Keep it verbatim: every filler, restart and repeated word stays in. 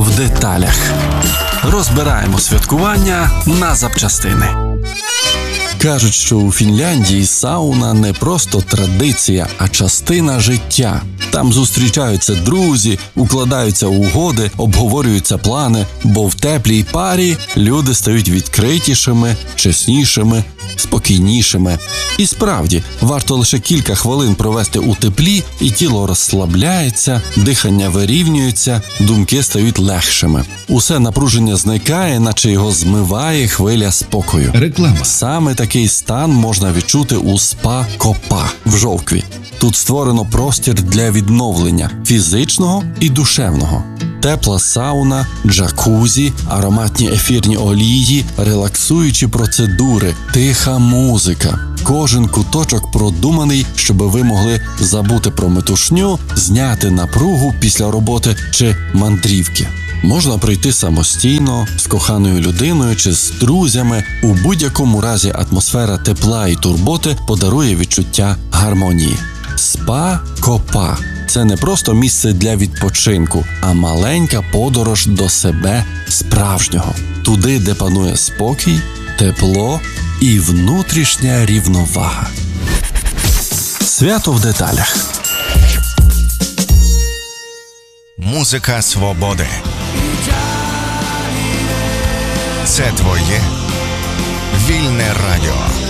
в деталях. Розбираємо святкування на запчастини. Кажуть, що у Фінляндії сауна не просто традиція, а частина життя. Там зустрічаються друзі, укладаються угоди, обговорюються плани, бо в теплій парі люди стають відкритішими, чеснішими, спокійнішими. І справді, варто лише кілька хвилин провести у теплі, і тіло розслабляється, дихання вирівнюється, думки стають легшими. Усе напруження зникає, наче його змиває хвиля спокою. Реклама. Саме такий стан можна відчути у спа Копа в Жовкві. Тут створено простір для відновлення фізичного і душевного. Тепла сауна, джакузі, ароматні ефірні олії, релаксуючі процедури, тиха музика. Кожен куточок продуманий, щоб ви могли забути про метушню, зняти напругу після роботи чи мандрівки. Можна прийти самостійно, з коханою людиною чи з друзями. У будь-якому разі атмосфера тепла і турботи подарує відчуття гармонії. Спа Копа – це не просто місце для відпочинку, а маленька подорож до себе справжнього. Туди, де панує спокій, тепло і внутрішня рівновага. Свято в деталях. Музика свободи. Це твоє вільне радіо.